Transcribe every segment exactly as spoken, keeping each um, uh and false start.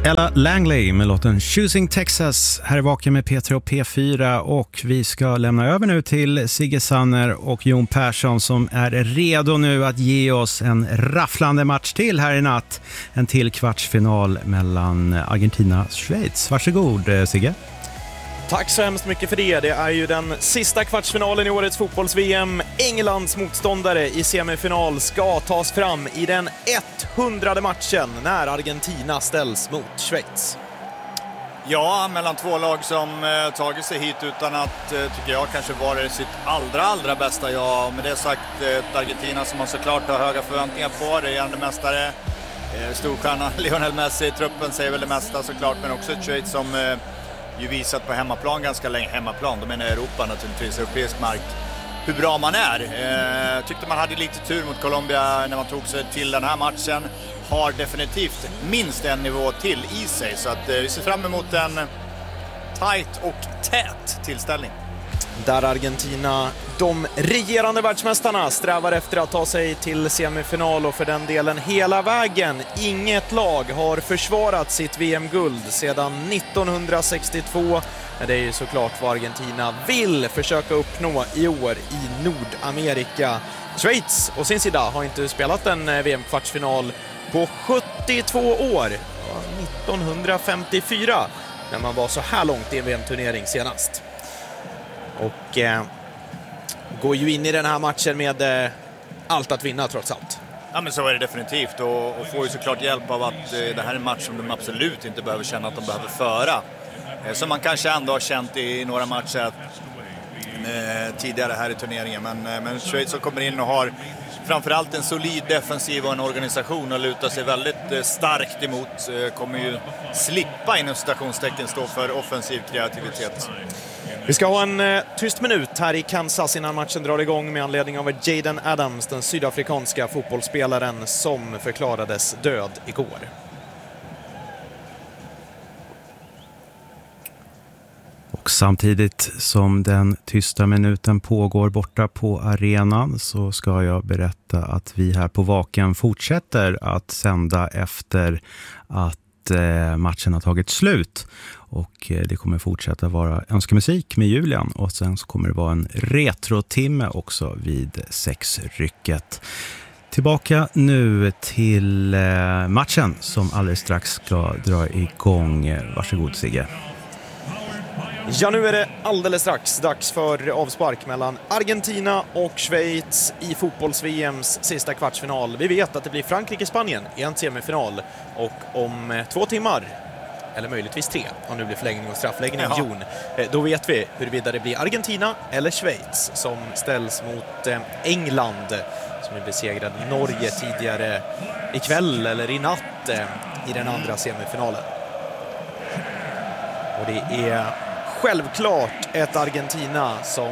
Ella Langley med låten Choosing Texas. Här är Vaken med P tre och P fyra och vi ska lämna över nu till Sigge Sanner och Jon Persson som är redo nu att ge oss en rafflande match till här i natt. En till kvartsfinal mellan Argentina och Schweiz. Varsågod Sigge. Tack så hemskt mycket för det. Det är ju den sista kvartsfinalen i årets fotbolls-V M. Englands motståndare i semifinal ska tas fram i den hundrade matchen när Argentina ställs mot Schweiz. Ja, mellan två lag som eh, tagit sig hit utan att, eh, tycker jag, kanske var sitt allra, allra bästa. Ja, med det sagt, ett Argentina som man såklart har höga förväntningar på. Det är ändå mästare. Eh, storstjärnan Lionel Messi i truppen säger väl det mesta såklart, men också ett Schweiz som eh, ju visat på hemmaplan ganska länge. Hemmaplan, de menar Europa naturligtvis, europeisk mark. Hur bra man är. Eh, tyckte man hade lite tur mot Colombia när man tog sig till den här matchen. Har definitivt minst en nivå till i sig. Så att eh, vi ser fram emot en tight och tät tillställning. Där Argentina, de regerande världsmästarna, strävar efter att ta sig till semifinal och för den delen hela vägen. Inget lag har försvarat sitt V M-guld sedan nittonhundrasextiotvå. Men det är ju såklart vad Argentina vill försöka uppnå i år i Nordamerika. Schweiz å sin sida har inte spelat en V M-kvartsfinal på sjuttiotvå år. nittonhundrafemtiofyra när man var så här långt i en V M-turnering senast. Och eh, går ju in i den här matchen med eh, allt att vinna trots allt. Ja, men så är det definitivt och, och får ju såklart hjälp av att eh, det här är en match som de absolut inte behöver känna att de behöver föra. Eh, som man kanske ändå har känt i några matcher eh, tidigare här i turneringen. Men, eh, men Schweiz som kommer in och har framförallt en solid defensiv och en organisation och lutar sig väldigt eh, starkt emot. Eh, kommer ju slippa inom citationstecken stå för offensiv kreativitet. Vi ska ha en eh, tyst minut här i Kansas innan matchen drar igång med anledning av Jaden Adams, den sydafrikanska fotbollsspelaren som förklarades död igår. Och samtidigt som den tysta minuten pågår borta på arenan så ska jag berätta att vi här på Vaken fortsätter att sända efter att eh, matchen har tagit slut. Och det kommer fortsätta vara önskemusik med Julian och sen så kommer det vara en retrotimme också vid sexrycket. Tillbaka nu till matchen som alldeles strax ska dra igång. Varsågod Sigge. Ja, nu är det alldeles strax dags för avspark mellan Argentina och Schweiz i fotbolls-V M:s sista kvartsfinal. Vi vet att det blir Frankrike-Spanien i en semifinal och om två timmar eller möjligtvis tre, om det blir förlängning och straffläggning i Jon. Då vet vi huruvida det blir Argentina eller Schweiz som ställs mot England som är besegrad Norge tidigare ikväll eller i natt i den andra semifinalen. Och det är självklart ett Argentina som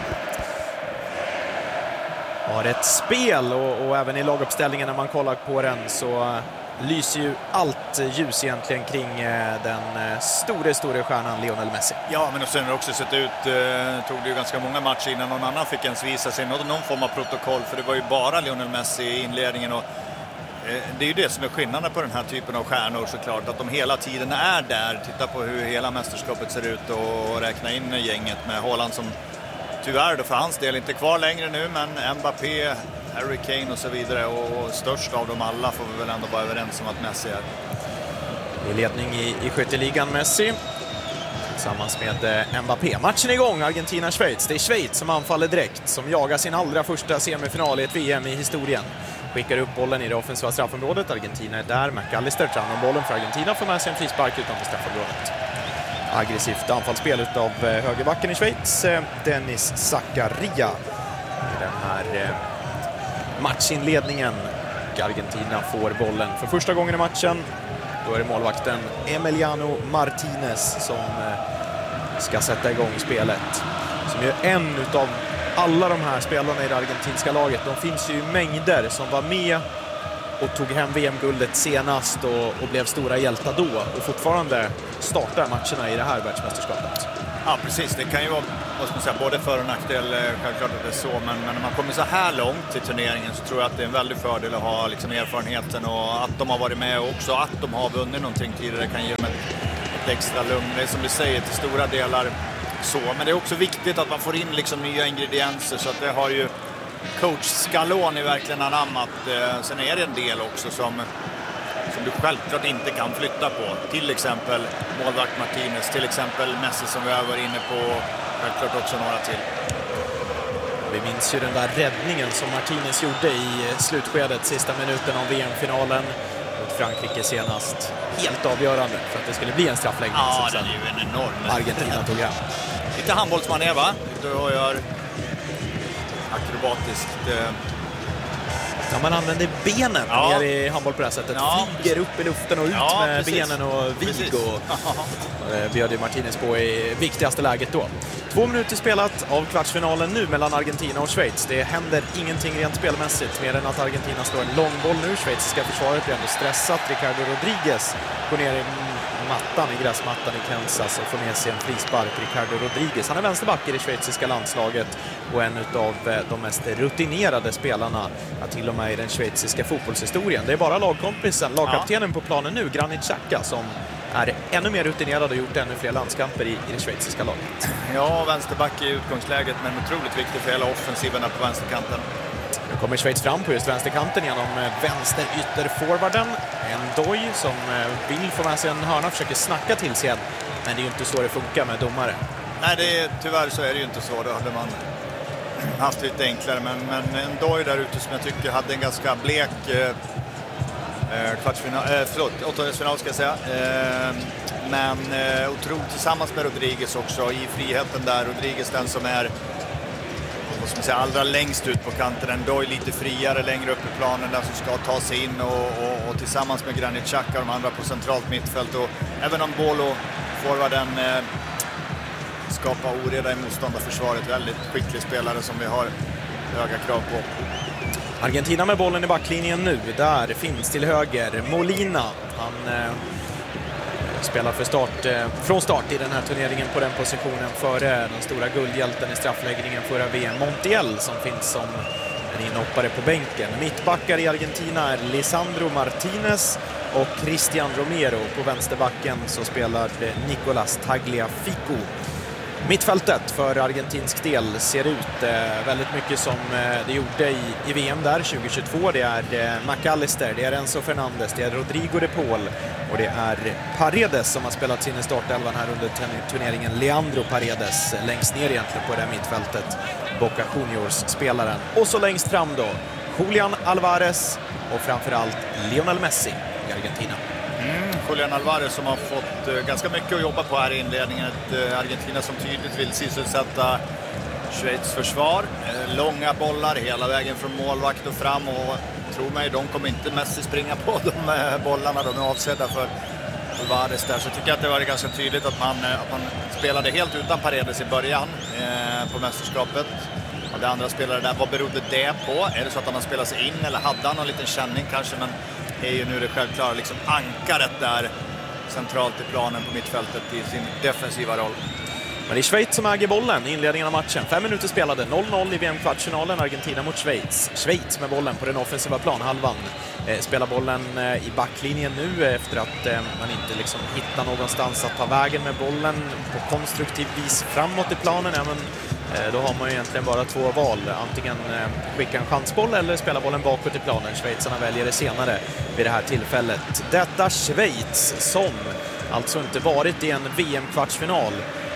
har ett spel och, och även i laguppställningen när man kollar på den så lyser ju allt ljus egentligen kring den store, store stjärnan Lionel Messi. Ja, men och sen har det också sett ut, eh, tog det ju ganska många matcher innan någon annan fick ens visa sig någon, någon form av protokoll, för det var ju bara Lionel Messi i inledningen och eh, det är ju det som är skillnaden på den här typen av stjärnor såklart, att de hela tiden är där. Titta på hur hela mästerskapet ser ut och räkna in gänget med Haaland som tyvärr då för hans del inte kvar längre nu, men Mbappé, Harry Kane och så vidare, och störst av dem alla får vi väl ändå vara överens om att Messi är. I ledning i, i skytteligan Messi tillsammans med Mbappé. Matchen är igång, Argentina-Schweiz. Det är Schweiz som anfaller direkt, som jagar sin allra första semifinal i ett V M i historien. Skickar upp bollen i det offensiva straffområdet. Argentina är där, McAllister tar hand om bollen för Argentina, får med sig en frispark utanför straffområdet. Aggressivt anfallsspel utav högerbacken i Schweiz, Dennis Zakaria. I den här matchinledningen. Argentina får bollen för första gången i matchen. Då är det målvakten Emiliano Martinez som ska sätta igång spelet. Som är en utav alla de här spelarna i det argentinska laget. De finns ju mängder som var med och tog hem V M-guldet senast och, och blev stora hjältar då och fortfarande startar matcherna i det här världsmästerskapet. Ja, precis. Det kan ju vara vad ska man säga, både för och nackdel, självklart att det är så, men, men när man kommer så här långt i turneringen så tror jag att det är en väldig fördel att ha liksom erfarenheten, och att de har varit med och också att de har vunnit någonting tidigare kan ge dem ett, ett extra lugn. Det är som du säger till stora delar så, men det är också viktigt att man får in liksom nya ingredienser, så att det har ju coach Scaloni verkligen anammat. Sen är det en del också som som du självklart inte kan flytta på. Till exempel målvakt Martinez, till exempel Messi som vi har varit inne på, självklart också några till. Vi minns ju den där räddningen som Martinez gjorde i slutskedet, sista minuten av V M-finalen mot Frankrike senast. Helt avgörande för att det skulle bli en straffläggning. Ja, den är ju en enorm. Argentina tog hem. Lite handbollsmanér, va? Du gör akrobatiskt... Ja, man använder benen ja. ner i handboll på det här sättet. Ja. Flyger upp i luften och ut ja, med precis. benen och vig. Och bjöd ju Martinez på i viktigaste läget då. Två minuter spelat av kvartsfinalen nu mellan Argentina och Schweiz. Det händer ingenting rent spelmässigt mer än att Argentina står en lång boll nu. Schweiziska försvaret blir ändå stressat. Ricardo Rodriguez går ner i mattan, i gräsmattan i Kansas och får med sig en frispark. Ricardo Rodriguez, han är vänsterback i det schweiziska landslaget och en av de mest rutinerade spelarna, till och med i den schweiziska fotbollshistorien. Det är bara lagkompisen, lagkaptenen ja. på planen nu, Granit Xhaka, som är ännu mer rutinerad och gjort ännu fler landskamper i, i det schweiziska laget. Ja, vänsterback i utgångsläget, men otroligt viktigt för hela offensiven på vänsterkanten. Nu kommer Schweiz fram på just vänsterkanten genom vänster ytterforwarden. En Doj som vill få med sig en hörna, försöker snacka till sig en. Men det är ju inte så det funkar med domare. Nej, det är, tyvärr så är det ju inte så. Då hade man haft lite enklare. Men, men en Doj där ute som jag tycker hade en ganska blek eh, kvartsfinal, eh, förlåt, åttondelsfinal ska jag säga. Eh, men eh, otroligt tillsammans med Rodriguez också i friheten där. Rodriguez den som är som säga, allra längst ut på kanten, en Doj lite friare längre upp i planen där som ska ta sig in och, och, och tillsammans med Granit Xhaka och de andra på centralt mittfält, och även om Bolo forwarden eh, skapar oreda i motståndarförsvaret, väldigt skicklig spelare som vi har höga krav på. Argentina med bollen i backlinjen nu, där finns till höger Molina, han eh... spelar för start, eh, från start i den här turneringen på den positionen före den stora guldhjälten i straffläggningen förra V M, Montiel, som finns som en inhoppare på bänken. Mittbackar i Argentina är Lisandro Martinez och Christian Romero. På vänsterbacken så spelar Nicolas Tagliafico. Mittfältet för argentinsk del ser ut eh, väldigt mycket som eh, det gjorde i, i V M där tjugohundratjugotvå. Det är eh, McAllister, det är Enzo Fernandez, det är Rodrigo de Paul och det är Paredes som har spelat sin i startelvan här under turneringen. Leandro Paredes längst ner egentligen på det här mittfältet. Boca Juniors-spelaren. Och så längst fram då Julian Alvarez och framförallt Lionel Messi i Argentina. Mm, Julian Alvarez som har fått uh, ganska mycket att jobba på här i inledningen. Ett uh, Argentina som tydligt vill sysselsätta Schweiz försvar. Uh, långa bollar hela vägen från målvakt och fram, och tro mig, de kommer inte Messi springa på de uh, bollarna. De är avsedda för Alvarez där. Så jag tycker att det var ganska tydligt att man, uh, att man spelade helt utan Paredes i början uh, på mästerskapet. Och det andra spelare där, vad berodde det på? Är det så att han har spelat sig in eller hade han någon liten känning kanske, men är ju nu det självklara liksom ankaret där centralt i planen på mittfältet i sin defensiva roll. Men det är Schweiz som äger bollen i inledningen av matchen. Fem minuter spelade, noll noll i V M-kvartsfinalen, Argentina mot Schweiz. Schweiz med bollen på den offensiva planhalvan. Eh, spelar bollen eh, i backlinjen nu efter att eh, man inte liksom hittar någonstans att ta vägen med bollen på konstruktiv vis framåt i planen. Ja, men, eh, då har man ju egentligen bara två val. Antingen eh, skicka en chansboll eller spela bollen bakåt i planen. Schweizarna väljer det senare vid det här tillfället. Detta Schweiz som alltså inte varit i en V M-kvartsfinal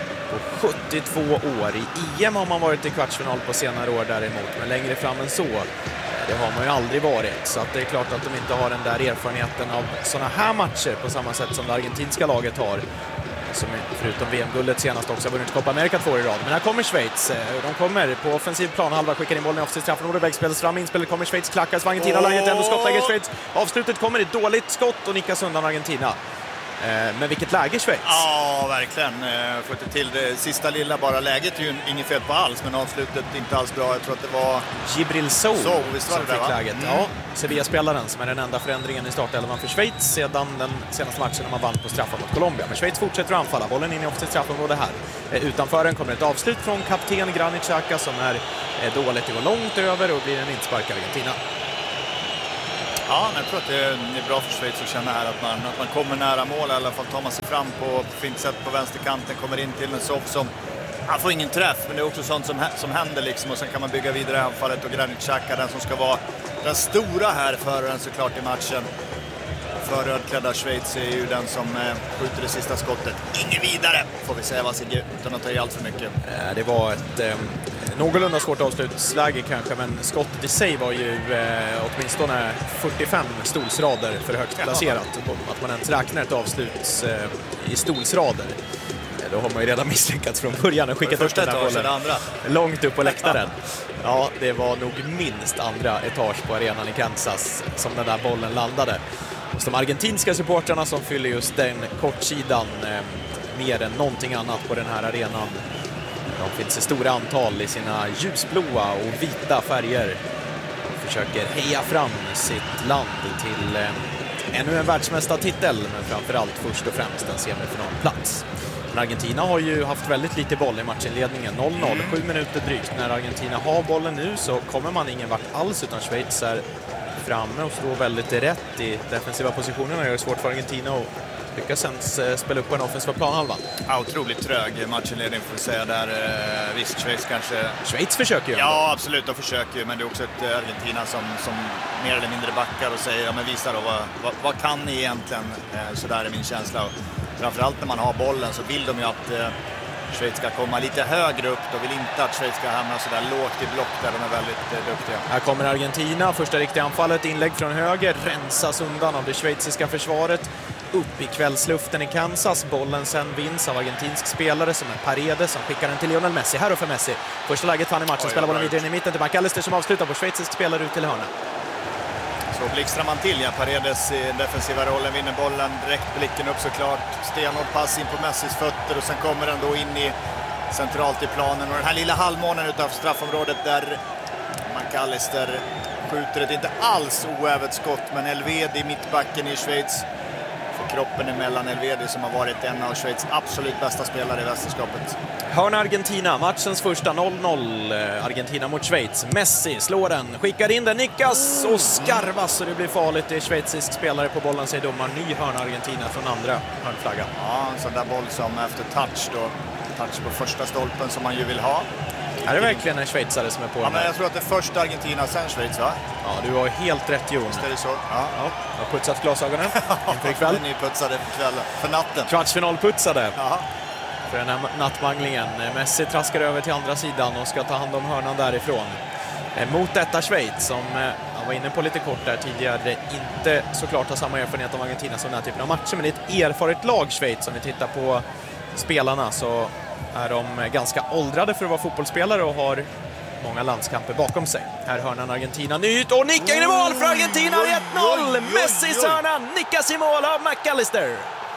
på sjuttiotvå år. I E M har man varit i kvartsfinal på senare år däremot, men längre fram än så, det har man ju aldrig varit. Så att det är klart att de inte har den där erfarenheten av såna här matcher på samma sätt som det argentinska laget har, som förutom V M-guldet senast också har vunnit Copa America två i rad. Men här kommer Schweiz. De kommer på offensiv plan, halva skickar in bollen i offensiv straffen, och vägspelet fram, inspelet kommer Schweiz, klackas för Argentina, oh! Läget ändå skottläge Schweiz. Avslutet kommer ett dåligt skott och nickas undan Argentina. Men vilket läge Schweiz? Ja, verkligen. Får inte till det sista lilla bara. Läget är ju inget fel på alls, men avslutet inte alls bra. Jag tror att det var Djibril Sow so, som fick det, läget. Mm. Ja, Sevilla-spelaren som är den enda förändringen i startelvan för Schweiz sedan den senaste matchen när man vann på straffar mot Colombia. Men Schweiz fortsätter att anfalla. Bollen in i offensivt straffområde här. Utanför den kommer ett avslut från kapten Granit Xhaka som är dåligt. Det går långt över och blir en inspark av Argentina. Ja, men jag tror att det är bra för Schweiz att känna här att man, att man kommer nära mål. I alla fall tar man sig fram på, på fint sätt på vänsterkanten, kommer in till en soff som han får ingen träff, men det är också sånt som, som händer liksom, och sen kan man bygga vidare i anfallet och Granit Xhaka, den som ska vara den stora här föraren såklart i matchen. För rödklädda Schweiz är ju den som eh, skjuter det sista skottet. Ingen vidare, får vi säga, Vasilje, utan att ta i allt för mycket. Det var ett eh, någorlunda svårt avslutsläge kanske, men skottet i sig var ju eh, åtminstone fyrtiofem stolsrader för högt placerat. Att man ens räknar ett avslut eh, i stolsrader, då har man ju redan misslyckats från början och skickat upp den här bollen andra. långt upp på läktaren. Ja, det var nog minst andra etage på arenan i Kansas som den där bollen landade. Hos de argentinska supportrarna som fyller just den kortsidan eh, mer än någonting annat på den här arenan. De finns i stora antal i sina ljusblåa och vita färger. De försöker heja fram sitt land till eh, ännu en världsmästartitel, men framförallt först och främst en semifinalplats. Men Argentina har ju haft väldigt lite boll i matchinledningen. noll noll, sju minuter drygt. När Argentina har bollen nu så kommer man ingen vart alls, utan Schweiz är framme och står väldigt rätt i defensiva positionerna och gör det svårt för Argentina att lyckas ens spela upp på en offensiv planhalva. Ja, otroligt trög matchinledning får vi säga där. Visst, Schweiz kanske... Schweiz försöker ju. Ja, absolut, de försöker ju, men det är också ett Argentina som, som mer eller mindre backar och säger, ja men visa då, vad, vad, vad kan ni egentligen? Så där är min känsla. Framförallt när man har bollen så vill de ju att eh, Schweiz ska komma lite högre upp. De vill inte att Schweiz ska hamna så där lågt i block där de är väldigt eh, duktiga. Här kommer Argentina, första riktiga anfallet, inlägg från höger, rensas undan av det schweiziska försvaret. Upp i kvällsluften i Kansas, bollen sen vinns av argentinsk spelare som är Paredes som skickar den till Lionel Messi. Här och för Messi. Första läget fann i matchen, spelar bollen vidare in i mitten till McAllister som avslutar på schweizisk spelare ut till hörna. Så blixtrar man till, ja, Paredes i defensiva rollen, vinner bollen, direkt blicken upp såklart. Stenhård pass in på Messis fötter och sen kommer den då in i centralt i planen. Och den här lilla halvmånen utanför straffområdet där McAllister skjuter ett inte alls oävet skott, men Elvedi, mittbacken i Schweiz, får kroppen emellan. Elvedi som har varit en av Schweiz absolut bästa spelare i mästerskapet. Hörna Argentina, matchens första noll noll. Argentina mot Schweiz. Messi slår den, skickar in den, nickas och skarvas så det blir farligt. Det är schweizisk spelare på bollen, säger domaren. Ny hörna Argentina från andra hörnflaggan. Ja, en sån där boll som efter touch då. Touch på första stolpen som man ju vill ha. Är det verkligen en schweizare som är på ja, den? Men jag tror att det är först Argentina, sen Schweiz, va? Ja, du har helt rätt, Jon. Visst är det så? Ja. Ja, jag har putsat glasögonen inför ikväll. Ni putsade för kväll, för natten. Kvartsfinal putsade. Jaha. För den här nattmanglingen. Messi traskar över till andra sidan och ska ta hand om hörnan därifrån. Mot detta Schweiz som jag var inne på lite kort där tidigare inte såklart har samma erfarenhet av Argentina som den här typen av matcher, men det är ett erfaret lag Schweiz. Om vi tittar på spelarna så är de ganska åldrade för att vara fotbollsspelare och har många landskamper bakom sig. Här hörnan Argentina nytt och nickar in i mål för Argentina. ett noll! Messis hörna nickas i mål av McAllister.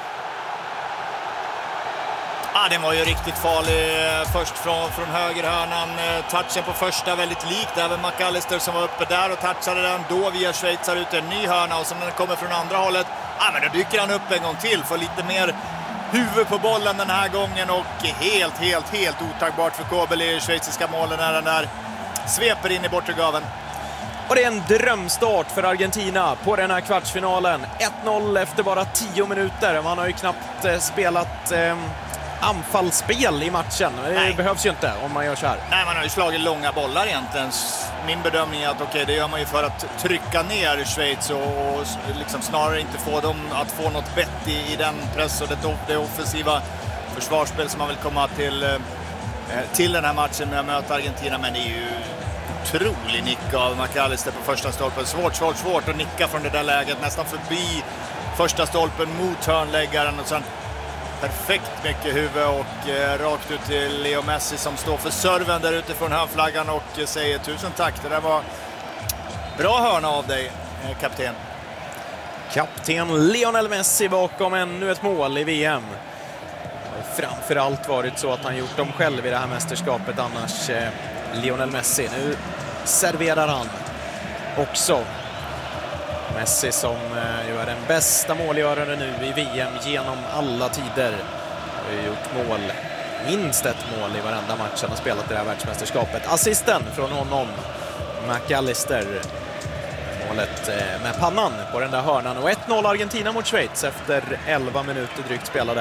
Ah, den var ju riktigt farlig. Först från, från högerhörnan. Touchen på första väldigt likt. Även McAllister som var uppe där och touchade den. Då via Schweizar ut en ny hörna. Och sen när den kommer från andra hållet, ah, men då dyker han upp en gång till. Får lite mer huvud på bollen den här gången. Och helt, helt, helt otagbart för Kobel i schweiziska målen när den där sveper in i bortre gaven. Och det är en drömstart för Argentina på den här kvartsfinalen. ett noll efter bara tio minuter. Man har ju knappt eh, spelat eh, anfallsspel i matchen. Det Nej. behövs ju inte om man gör så här. Nej, man har ju slagit långa bollar egentligen. Min bedömning är att okej, okay, det gör man ju för att trycka ner Schweiz och, och liksom snarare inte få dem att få något bett i, i den press och det, det offensiva försvarsspel som man vill komma till, eh, till den här matchen med att möta Argentina. Men det är ju otrolig nick av McAllister på första stolpen. Svårt, svårt, svårt att nicka från det där läget. Nästan förbi första stolpen mot hörnläggaren och sen perfekt mycket huvud och eh, rakt ut till Leo Messi som står för serven där utifrån hörnflaggan och eh, säger tusen tack. Det där var bra hörna av dig, eh, kapten. Kapten Lionel Messi bakom ännu ett mål i V M. Framförallt varit så att han gjort dem själv i det här mästerskapet annars. Eh, Lionel Messi, nu serverar han också. Messi som eh, ju är den bästa målgöraren nu i V M genom alla tider. Har gjort mål, minst ett mål i varenda match han har spelat i det här världsmästerskapet. Assisten från honom, McAllister. Målet med pannan på den där hörnan och ett noll Argentina mot Schweiz efter elva minuter drygt spelade.